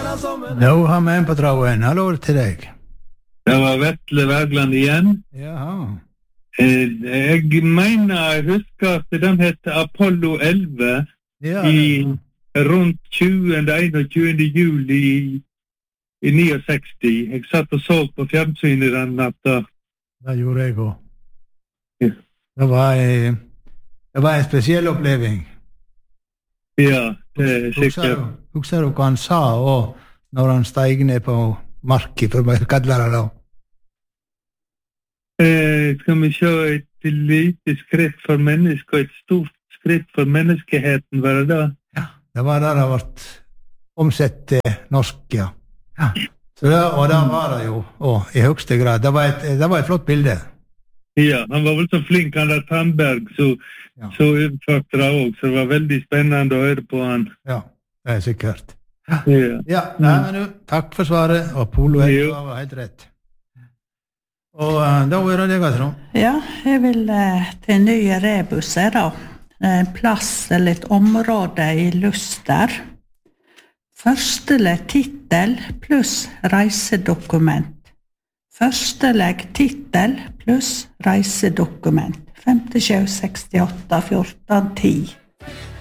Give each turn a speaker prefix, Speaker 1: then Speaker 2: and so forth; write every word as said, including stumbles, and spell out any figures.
Speaker 1: Nå har vi en på tråden. Hallo til deg.
Speaker 2: Det var Vetle Wergeland igjen.
Speaker 1: Jaha.
Speaker 2: Eh, Jeg mener, jeg husker at den heter Apollo elleve
Speaker 1: Ja,
Speaker 2: i rundt tjuende, einogtjuende juli i, i sekstini. Jeg satt og så på fjernsynet den natta.
Speaker 1: det gjorde jeg også.
Speaker 2: Ja.
Speaker 1: Det var, en- det var en spesiell oppleving.
Speaker 2: Ja, det er
Speaker 1: Husker
Speaker 2: sikkert.
Speaker 1: du, husker du hva han sa og når han steg ned på marken, for å kalle det da?
Speaker 2: Eh, skal vi se et lite skritt for mennesker og et stort skritt for menneskeheten, var det da?
Speaker 1: Det var der det ble omsett til norsk, ja. ja. Så det, og det var det jo, og i høyeste grad. Det var et, det var et flott bilde.
Speaker 2: Ja, han var vel så flink, han der Tandberg, så,
Speaker 1: Ja.
Speaker 2: så utførte det også, så det var veldig spennende å høre på han.
Speaker 1: Ja, det er sikkert.
Speaker 2: Ja.
Speaker 1: Ja, nei, men du, takk for svaret, og Polo
Speaker 2: Jo.
Speaker 1: var helt rett. Og uh, da er det deg, Trond.
Speaker 3: Ja, jeg vil eh, til nye rebuser da. En plass eller et område i Luster. Førstelegg titel pluss reisedokument. Førstelegg titel pluss reisedokument. femtisju sekstiåtte fjorten ti.